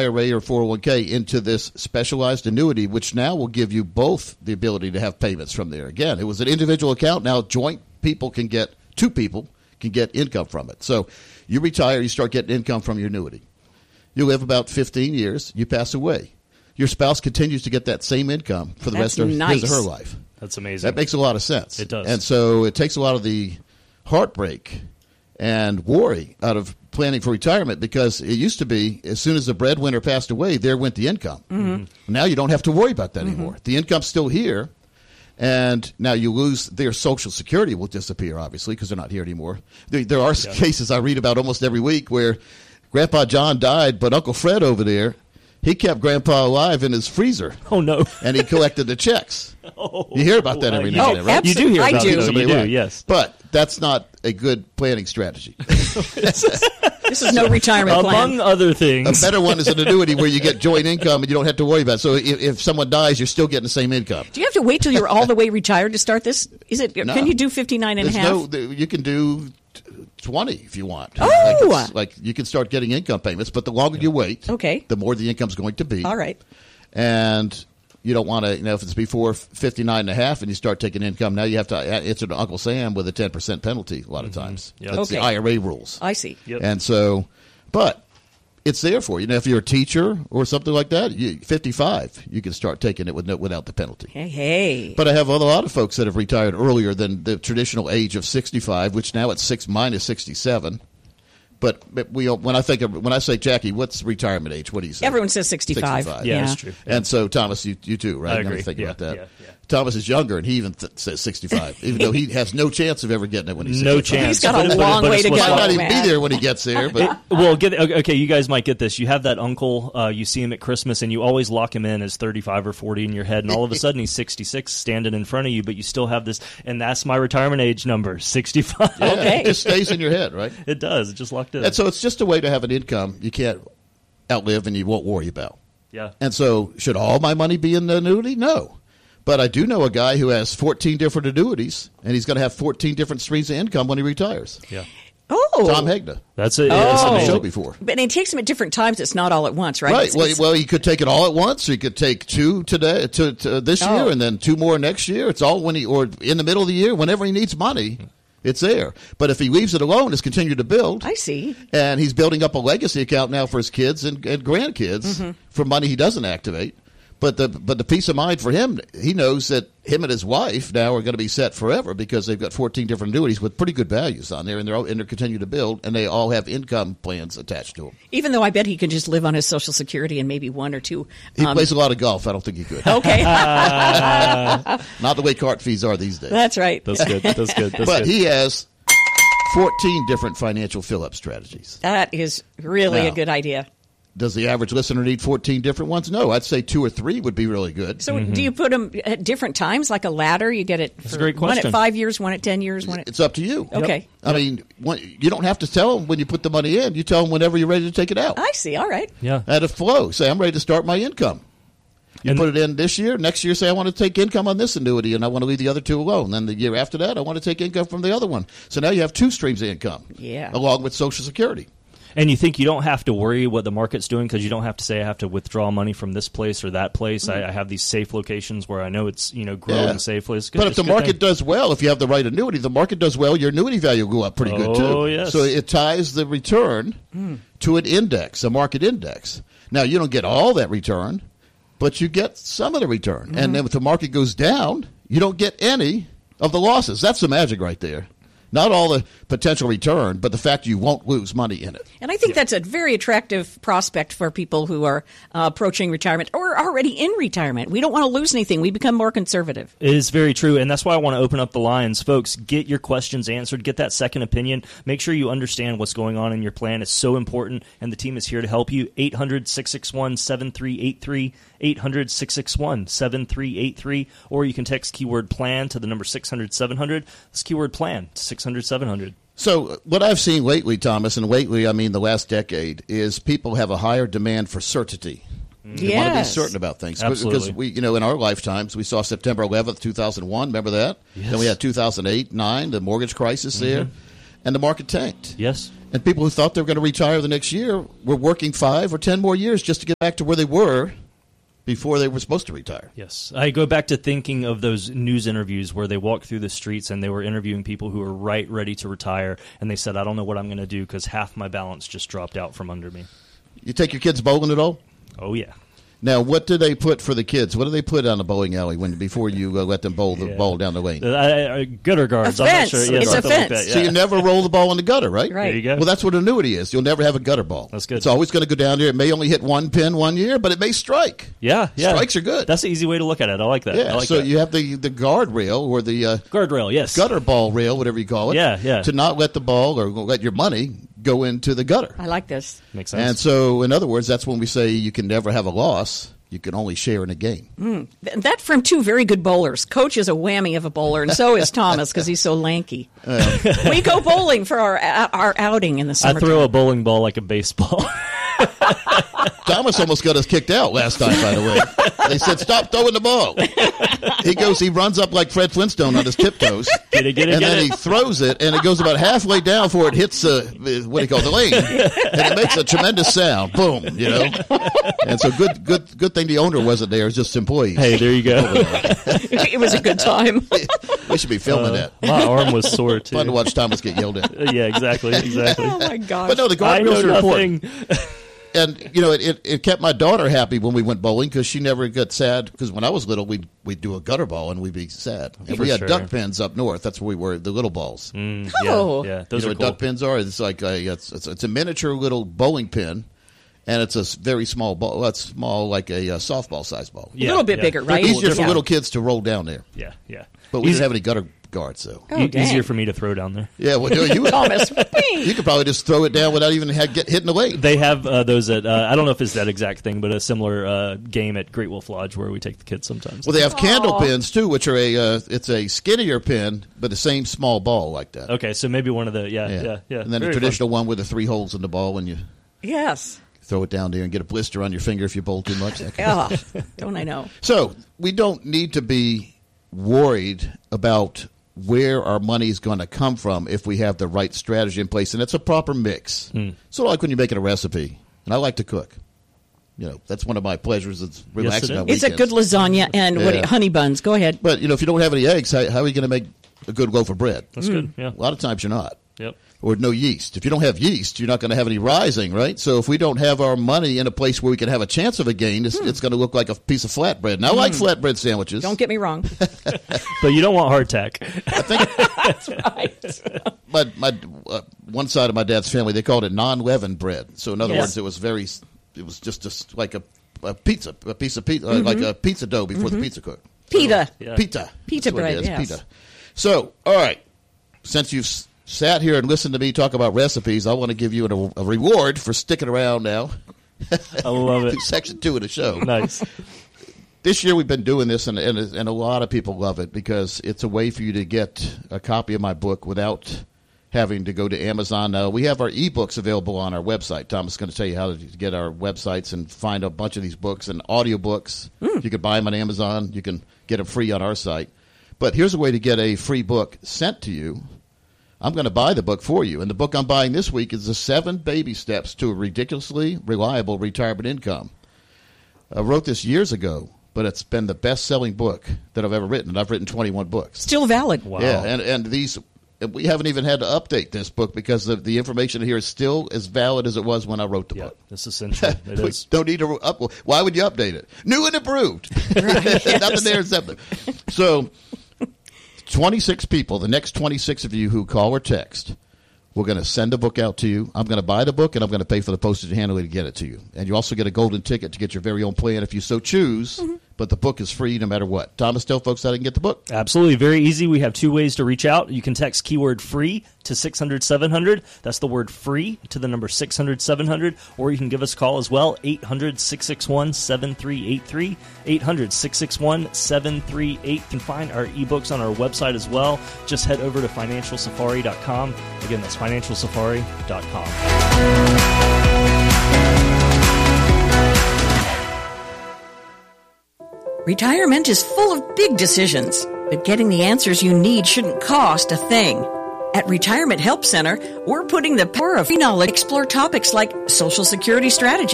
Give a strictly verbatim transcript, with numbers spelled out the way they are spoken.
I R A or four oh one k into this specialized annuity, which now will give you both the ability to have payments from there. Again, it was an individual account. Now joint people can get, two people can get income from it. So you retire, you start getting income from your annuity. You live about fifteen years, you pass away. Your spouse continues to get that same income for the That's rest of nice. his or her life. That's amazing. That makes a lot of sense. It does. And so it takes a lot of the heartbreak and worry out of planning for retirement, because it used to be as soon as the breadwinner passed away, there went the income. Mm-hmm. Now you don't have to worry about that Mm-hmm. anymore. The income's still here, and now you lose their Social Security will disappear, obviously, because they're not here anymore. There, there are Yeah. cases I read about almost every week where Grandpa John died, but Uncle Fred over there, he kept Grandpa alive in his freezer. Oh, no. And he collected the checks. Oh, You hear about that every you now Oh, and then, right? You do hear I about do. it, though. You Somebody do, alive. yes. But that's not a good planning strategy. This is no retirement plan. Among other A things. better one is an annuity where you get joint income and you don't have to worry about it. So if, if someone dies, you're still getting the same income. Do you have to wait till you're all the way retired to start this? Is it? No. Can you do fifty-nine and a There's half? no, there- you can do t- twenty if you want. Oh! Like, it's- like you can start getting income payments, but the longer you wait, Okay. the more the income's going to be. All right. And you don't want to, you know, if it's before fifty-nine and a half and you start taking income, now you have to answer to Uncle Sam with a ten percent penalty a lot of times. Yeah. That's Okay. the I R A rules. I see. Yep. And so, but it's there for you. Now, if you're a teacher or something like that, you, fifty-five, you can start taking it with no, without the penalty. Hey, hey. But I have a lot of folks that have retired earlier than the traditional age of sixty-five, which now it's six minus sixty-seven. But but we when I think of, when I say, Jackie, what's retirement age? What do you say? Everyone says sixty-five. sixty-five. Yeah, that's true. And so, Thomas, you, you too, right? I You gotta agree. think Yeah, about that. yeah, yeah. Thomas is younger, and he even th- says sixty-five, even though he has no chance of ever getting it when he's No sixty-five. chance. He's got a But it- but it- long but way it's to what's Might go. up. not even be man. there when he gets there, but Well, get okay. You guys might get this. You have that uncle. Uh, you see him at Christmas, and you always lock him in as thirty-five or forty in your head, and all of a sudden he's sixty-six, standing in front of you. But you still have this, and that's my retirement age number, sixty-five. yeah, Okay. it just stays in your head, right? It does. It just locked in. And so it's just a way to have an income you can't outlive and you won't worry about. yeah. And so should all my money be in the annuity? No. But I do know a guy who has fourteen different annuities, and he's going to have fourteen different streams of income when he retires. Yeah. Oh. Tom Hegna. That's it. Oh. That's On the amazing. show before. But it takes them at different times. It's not all at once, right? Right. It's- Well, it's- well, he could take it all at once. Or he could take two today, to, to this Oh. year, and then two more next year. It's all when he, or in the middle of the year, whenever he needs money, it's there. But if he leaves it alone, it's continued to build. I see. And he's building up a legacy account now for his kids and, and grandkids Mm-hmm. for money he doesn't activate. But the but the peace of mind for him, he knows that him and his wife now are going to be set forever because they've got fourteen different annuities with pretty good values on there, and they're all, and they're continue to build, and they all have income plans attached to them. Even though I bet he could just live on his Social Security and maybe one or two. He um, plays a lot of golf. I don't think he could. Okay. Not the way cart fees are these days. That's right. That's good. That's good. That's but good. he has fourteen different financial fill-up strategies. That is really Now, a good idea. Does the average listener need fourteen different ones? No, I'd say two or three would be really good. So do you put them at different times, like a ladder? You get it for a great one question. at five years, one at ten years, one at... It's up to you. Okay. I mean, one, you don't have to tell them when you put the money in. You tell them whenever you're ready to take it out. I see. All right. Yeah. At a flow. Say, I'm ready to start my income. You And- put it in this year. Next year, say, I want to take income on this annuity, and I want to leave the other two alone. Then the year after that, I want to take income from the other one. So now you have two streams of income. Yeah. Along with Social Security. And you think you don't have to worry what the market's doing because you don't have to say I have to withdraw money from this place or that place. I, I have these safe locations where I know it's you know growing Yeah. safely. It's good, But if it's the a good market thing. does well, if you have the right annuity, the market does well, your annuity value will go up pretty good too. Oh, yes. So it ties the return to an index, a market index. Now, you don't get all that return, but you get some of the return. And then if the market goes down, you don't get any of the losses. That's the magic right there. Not all the potential return, but the fact you won't lose money in it. And I think that's a very attractive prospect for people who are uh, approaching retirement or already in retirement. We don't want to lose anything. We become more conservative. It is very true, and that's why I want to open up the lines. Folks, get your questions answered. Get that second opinion. Make sure you understand what's going on in your plan. It's so important, and the team is here to help you. eight hundred, six six one, seven three eight three, eight hundred, six six one, seven three eight three, or you can text keyword PLAN to the number six hundred, seven hundred. That's keyword PLAN to six hundred, seven hundred. So what I've seen lately, Thomas, and lately I mean the last decade, is people have a higher demand for certainty. They want to be Yes. certain about things. Absolutely. Because we, you know, in our lifetimes, we saw September eleventh, two thousand one. Remember that? Yes. Then we had two thousand eight, nine, the mortgage crisis there. and the market tanked. Yes. And people who thought they were going to retire the next year were working five or ten more years just to get back to where they were before they were supposed to retire. Yes. I go back to thinking of those news interviews where they walked through the streets and they were interviewing people who were right ready to retire, and they said, I don't know what I'm going to do because half my balance just dropped out from under me. You take your kids bowling at all? Oh, yeah. Now, what do they put for the kids? What do they put on the bowling alley when before you uh, let them bowl the Yeah. ball down the lane? Uh, I, I, gutter guards. A I'm not fence. sure. Yeah, It's a something like fence. that, So yeah. you never roll the ball in the gutter, right? Right. There you go. Well, that's what annuity is. You'll never have a gutter ball. That's good. It's always going to go down there. It may only hit one pin one year, but it may strike. Yeah, yeah. Strikes are good. That's an easy way to look at it. I like that. Yeah, I like so that. you have the, the guard rail or the uh, Guardrail, yes. gutter ball rail, whatever you call it. Yeah, yeah. To not let the ball or let your money go into the gutter. I like this. Makes sense. And so, in other words, that's when we say you can never have a loss. You can only share in a gain. Mm. Th- That from two very good bowlers. Coach is a whammy of a bowler, and so is Thomas because he's so lanky. We go bowling for our our outing in the I summer. throw a bowling ball like a baseball. Thomas almost got us kicked out last time, by the way. They said, stop throwing the ball. He goes, he runs up like Fred Flintstone on his tiptoes. Get it, get it, and get then it. he throws it, and it goes about halfway down before it hits, uh, what do you call it, the lane. And it makes a tremendous sound. Boom, you know. And so good good, good thing the owner wasn't there. It was just employees. Hey, there you go. It was a good time. We should be filming Uh, that. my arm was sore, too. Fun to watch Thomas get yelled at. Uh, yeah, exactly, exactly. Oh my gosh! But no, the I know guardrails are important. nothing. And, you know, it, it, it kept my daughter happy when we went bowling because she never got sad. Because when I was little, we'd, we'd do a gutter ball and we'd be sad. And For we had sure. duck pins up north. That's where we were, the little balls. Mm, Oh. yeah, yeah, you those know are what cool. duck pins are? It's like a, it's, it's, it's a miniature little bowling pin. And it's a s- very small ball. Well, it's small, like a uh, softball size ball. a little bit yeah. bigger, They're right? easier for Yeah. little kids to roll down there. Yeah, yeah. But we Easy- didn't have any gutter guards, though. Oh, e- dang. easier for me to throw down there. Yeah, well, you, you, Thomas. you could probably just throw it down without even ha- get hit in the lane. They have uh, those at, uh, I don't know if it's that exact thing, but a similar uh, game at Great Wolf Lodge where we take the kids sometimes. Well, they have candle Aw. pins, too, which are a, uh, it's a skinnier pin, but the same small ball like that. Okay, so maybe one of the, yeah, yeah, yeah. And then Very the traditional one with the three holes in the ball when you Yes. throw it down there and get a blister on your finger if you bowl too much. That kind of Oh, don't I know? So we don't need to be worried about where our money is going to come from if we have the right strategy in place, and it's a proper mix. Hmm. So like when you're making a recipe, and I like to cook. You know, that's one of my pleasures. It's relaxing is. on It's a weekends. good lasagna and what Yeah. honey buns. Go ahead. But, you know, if you don't have any eggs, how, how are you going to make a good loaf of bread? That's good, yeah. A lot of times you're not. Yep. Or no yeast. If you don't have yeast, you're not going to have any rising, right? So if we don't have our money in a place where we can have a chance of a gain, it's, it's going to look like a piece of flatbread. And I like flatbread sandwiches. Don't get me wrong. But you don't want hardtack. I think That's right. my, my uh, one side of my dad's family, they called it non-leavened bread. So in other Yes. words, it was very, it was just, just like a, a pizza, a piece of pizza, uh, like a pizza dough before the pizza cooked. Pita. Yeah. Pita. Pita That's what it bread, is, yes. Pita. So, all right. Since you've s- sat here and listened to me talk about recipes, I want to give you an, a reward for sticking around now. I love it. Section two of the show. Nice. This year we've been doing this, and, and, and a lot of people love it because it's a way for you to get a copy of my book without having to go to Amazon. Now, we have our ebooks available on our website. Thomas is going to tell you how to get our websites and find a bunch of these books and audiobooks. Mm. You can buy them on Amazon. You can get them free on our site. But here's a way to get a free book sent to you. I'm going to buy the book for you. And the book I'm buying this week is The Seven Baby Steps to a Ridiculously Reliable Retirement Income. I wrote this years ago, but it's been the best-selling book that I've ever written, and I've written twenty-one books. Still valid. Wow. Yeah, and, and these we haven't even had to update this book because the, the information here is still as valid as it was when I wrote the Yeah, book. it's essential. It We is. don't need to up. Why would you update it? New and improved. Nothing there except that. So, twenty-six people, the next twenty-six of you who call or text, we're going to send a book out to you. I'm going to buy the book, and I'm going to pay for the postage and handling to get it to you. And you also get a golden ticket to get your very own plan if you so choose. Mm-hmm. But the book is free no matter what. Thomas, tell folks how they can get the book. Absolutely. Very easy. We have two ways to reach out. You can text keyword free to six hundred seven hundred. That's the word free to the number six hundred seven hundred. Or you can give us a call as well, eight hundred, six six one, seven three eight three, eight hundred, six six one, seven three eight three. You can find our ebooks on our website as well. Just head over to financial safari dot com. Again, that's financial safari dot com. Retirement is full of big decisions, but getting the answers you need shouldn't cost a thing. At Retirement Help Center, we're putting the power of free knowledge, explore topics like Social Security strategy,